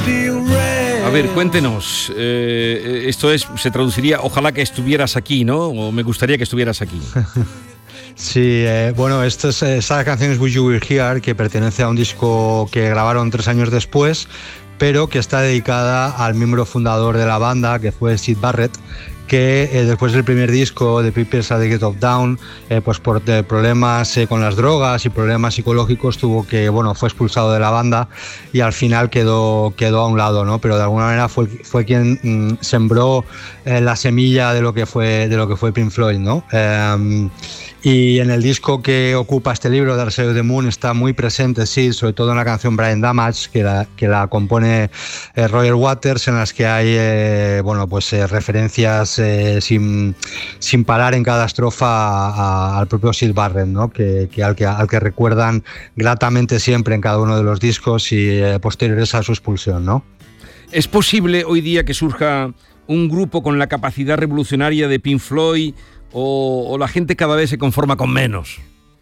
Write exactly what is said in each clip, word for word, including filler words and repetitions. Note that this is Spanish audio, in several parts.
A ver, cuéntenos, eh, esto es, se traduciría, ojalá que estuvieras aquí, ¿no? O me gustaría que estuvieras aquí. Sí, eh, bueno, esta, es, esta canción es Wish You Were Here, que pertenece a un disco que grabaron tres años después, pero que está dedicada al miembro fundador de la banda, que fue Syd Barrett, que eh, después del primer disco de People's Addict of Down, eh, pues por eh, problemas eh, con las drogas y problemas psicológicos tuvo que, bueno, fue expulsado de la banda y al final quedó, quedó a un lado, ¿no? Pero de alguna manera fue, fue quien mm, sembró eh, la semilla de lo que fue, de lo que fue Pink Floyd, ¿no? Eh, y en el disco que ocupa este libro, Dark Side of the Moon, está muy presente, sí, sobre todo en la canción Brain Damage, que la, que la compone eh, Roger Waters, en las que hay eh, bueno, pues, eh, referencias eh, sin, sin parar en cada estrofa a, a, al propio Syd Barrett, ¿no? que, que, al que al que recuerdan gratamente siempre en cada uno de los discos y eh, posteriores a su expulsión, ¿no? ¿Es posible hoy día que surja un grupo con la capacidad revolucionaria de Pink Floyd o, o la gente cada vez se conforma con menos?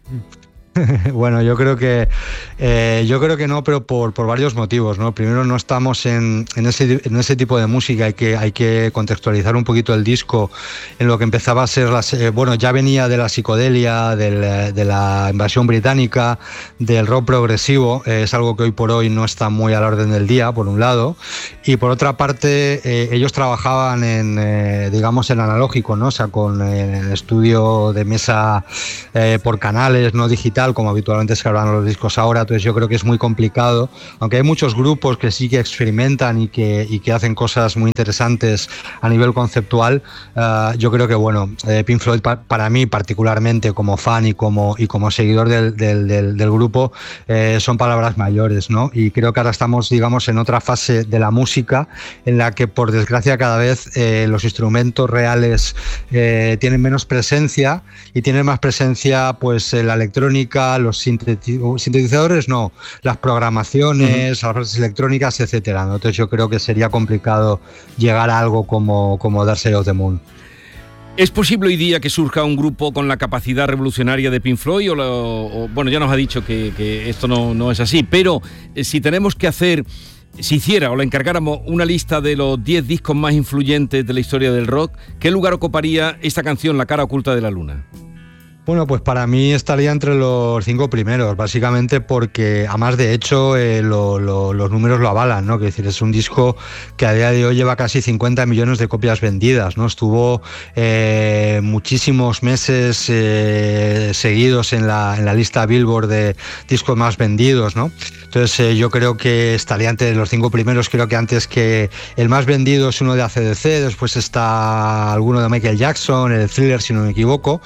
Bueno, yo creo que eh, yo creo que no, pero por, por varios motivos, ¿no? Primero, no estamos en, en, ese, en ese tipo de música, hay que, hay que contextualizar un poquito el disco en lo que empezaba a ser, la, eh, bueno, ya venía de la psicodelia, del, de la invasión británica, del rock progresivo, eh, es algo que hoy por hoy no está muy a la orden del día, por un lado, y por otra parte, eh, ellos trabajaban en, eh, digamos, en analógico, ¿no? O sea, con eh, el estudio de mesa eh, por canales, no digital, como habitualmente se graban los discos ahora. Entonces yo creo que es muy complicado, aunque hay muchos grupos que sí que experimentan y que, y que hacen cosas muy interesantes a nivel conceptual. Uh, yo creo que, bueno, eh, Pink Floyd pa para mí particularmente como fan y como, y como seguidor del, del, del, del grupo eh, son palabras mayores, ¿no? Y creo que ahora estamos, digamos, en otra fase de la música en la que, por desgracia, cada vez eh, los instrumentos reales eh, tienen menos presencia y tienen más presencia, pues, la electrónica, los sintetizadores, no, las programaciones, uh-huh. las bases electrónicas, etcétera, ¿no? Entonces yo creo que sería complicado llegar a algo como, como Dark Side of the Moon. ¿Es posible hoy día que surja un grupo con la capacidad revolucionaria de Pink Floyd? O, lo, o bueno, ya nos ha dicho que, que esto no, no es así, pero eh, si tenemos que hacer, si hiciera o le encargáramos una lista de los diez discos más influyentes de la historia del rock, ¿qué lugar ocuparía esta canción, La cara oculta de la luna? Bueno, pues para mí estaría entre los cinco primeros, básicamente porque, además, de hecho, eh, lo, lo, los números lo avalan, ¿no? Es decir, es un disco que a día de hoy lleva casi cincuenta millones de copias vendidas, ¿no? Estuvo eh, muchísimos meses eh, seguidos en la, en la lista Billboard de discos más vendidos, ¿no? Entonces eh, yo creo que estaría entre los cinco primeros. Creo que antes que el más vendido es uno de A C D C, después está alguno de Michael Jackson, el Thriller, si no me equivoco,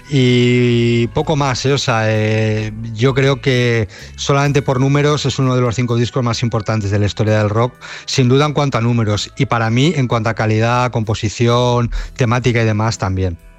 y poco más, ¿eh? O sea, eh, yo creo que solamente por números es uno de los cinco discos más importantes de la historia del rock, sin duda en cuanto a números, y para mí en cuanto a calidad, composición, temática y demás también.